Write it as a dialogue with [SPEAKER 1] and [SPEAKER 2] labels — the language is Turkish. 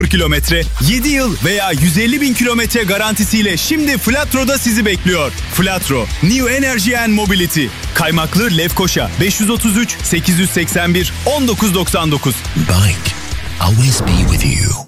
[SPEAKER 1] kilometre, 7 yıl veya 150 bin kilometre garantisiyle şimdi Flatro'da sizi bekliyor. Flatro, New Energy and Mobility. Kaymaklı Lefkoşa 533 881 1999.
[SPEAKER 2] Bike, always be with you.